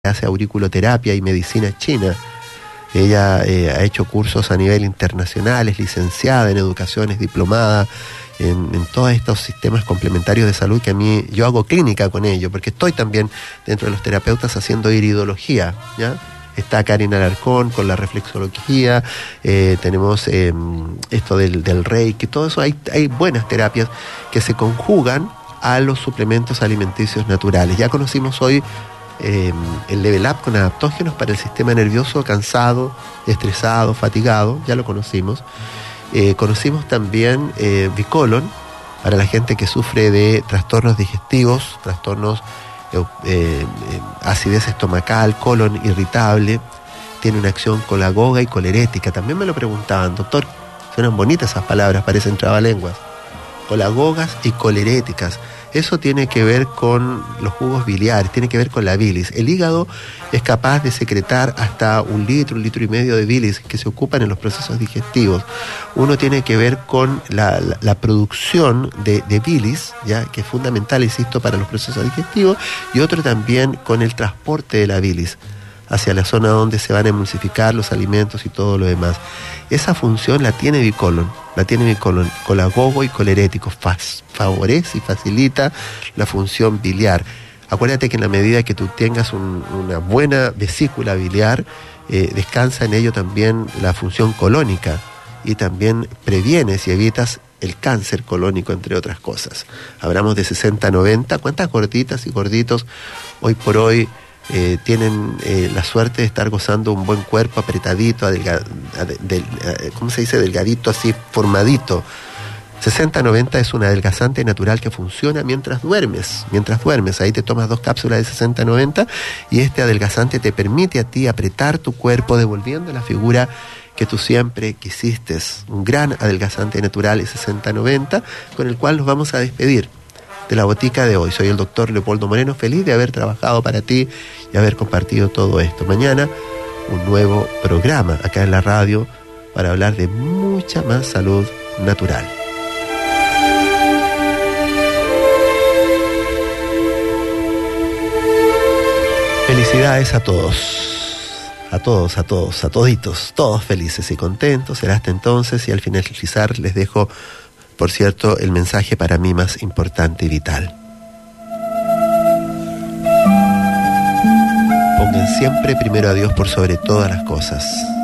hace auriculoterapia y medicina china. Ella ha hecho cursos a nivel internacional, es licenciada en educación, es diplomada en todos estos sistemas complementarios de salud que a mí, yo hago clínica con ello, porque estoy también dentro de los terapeutas haciendo iridología, ¿ya? Está Karina Alarcón con la reflexología, tenemos esto del Reiki, todo eso, hay buenas terapias que se conjugan a los suplementos alimenticios naturales. Ya conocimos hoy el Level Up con adaptógenos para el sistema nervioso cansado, estresado, fatigado, ya lo conocimos. Conocimos también Bicolon para la gente que sufre de trastornos digestivos, trastornos acidez estomacal, colon irritable. Tiene una acción colagoga y colerética. También me lo preguntaban, doctor, suenan bonitas esas palabras, parecen trabalenguas. Colagogas y coleréticas. Eso tiene que ver con los jugos biliares, tiene que ver con la bilis. El hígado es capaz de secretar hasta 1 litro, 1,5 litros de bilis que se ocupan en los procesos digestivos. Uno tiene que ver con la producción de bilis, ya que es fundamental, insisto, para los procesos digestivos, y otro también con el transporte de la bilis hacia la zona donde se van a emulsificar los alimentos y todo lo demás. Esa función la tiene Bicolon, colagogo y colerético, favorece y facilita la función biliar. Acuérdate que en la medida que tú tengas una buena vesícula biliar, descansa en ello también la función colónica y también previenes y evitas el cáncer colónico, entre otras cosas. Hablamos de 60-90, ¿cuántas gorditas y gorditos hoy por hoy tienen la suerte de estar gozando un buen cuerpo apretadito, ¿cómo se dice? Delgadito, así formadito? 60-90 es un adelgazante natural que funciona mientras duermes. Ahí te tomas 2 cápsulas de 60-90 y este adelgazante te permite a ti apretar tu cuerpo, devolviendo la figura que tú siempre quisiste. Un gran adelgazante natural es 60-90, con el cual nos vamos a despedir de la botica de hoy. Soy el doctor Leopoldo Moreno, feliz de haber trabajado para ti y haber compartido todo esto. Mañana un nuevo programa acá en la radio para hablar de mucha más salud natural. Felicidades a toditos, todos felices y contentos. Será hasta entonces, y al finalizar les dejo, por cierto, el mensaje para mí más importante y vital. Pongan siempre primero a Dios por sobre todas las cosas.